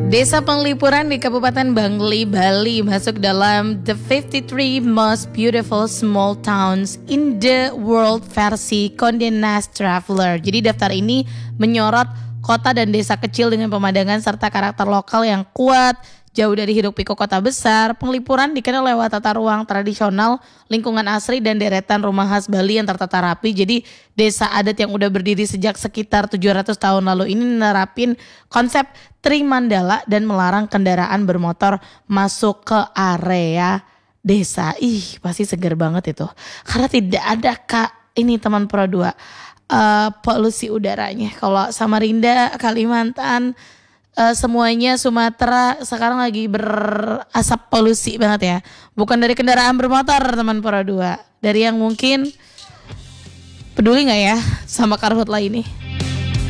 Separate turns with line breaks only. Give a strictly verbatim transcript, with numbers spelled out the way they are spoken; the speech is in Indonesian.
Desa Penglipuran di Kabupaten Bangli, Bali masuk dalam The fifty-three Most Beautiful Small Towns in the World versi Condé Nast Traveler. Jadi daftar ini menyorot kota dan desa kecil dengan pemandangan serta karakter lokal yang kuat, jauh dari hiruk-pikuk kota besar. Penglipuran dikenal lewat tata ruang tradisional, lingkungan asri dan deretan rumah khas Bali yang tertata rapi. Jadi desa adat yang udah berdiri sejak sekitar tujuh ratus tahun lalu ini menerapin konsep Trimandala dan melarang kendaraan bermotor masuk ke area desa. Ih, pasti seger banget itu. Karena tidak ada Kak, ini teman Pro dua, uh, polusi udaranya. Kalau Samarinda, Kalimantan, uh, semuanya Sumatera sekarang lagi berasap polusi banget ya. Bukan dari kendaraan bermotor teman Pro dua, dari yang mungkin peduli gak ya sama karhutla ini.